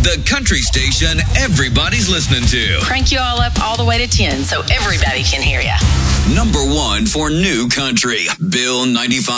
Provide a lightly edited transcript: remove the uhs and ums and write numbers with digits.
the country station everybody's listening to. Crank you all up all the way to 10 so everybody can hear you. Number 1 for new country, Bill 95.